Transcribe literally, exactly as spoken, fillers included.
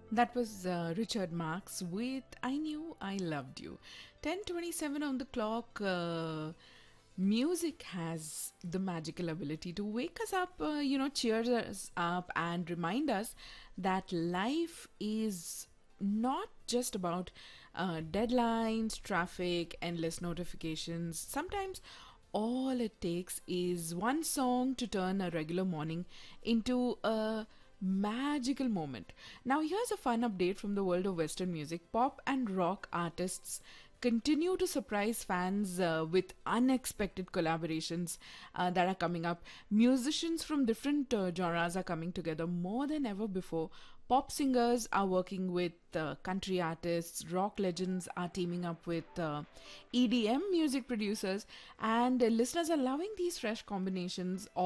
That was uh, Richard Marx with I Knew I Loved You. ten twenty-seven on the clock. Uh, music has the magical ability to wake us up, uh, you know, cheer us up and remind us that life is not just about uh, deadlines, traffic, endless notifications. Sometimes all it takes is one song to turn a regular morning into a magical moment. Now, here's a fun update from the world of Western music. Pop and rock artists continue to surprise fans uh, with unexpected collaborations uh, that are coming up. Musicians from different uh, genres are coming together more than ever before. Pop singers are working with uh, country artists, rock legends are teaming up with uh, E D M music producers, and uh, listeners are loving these fresh combinations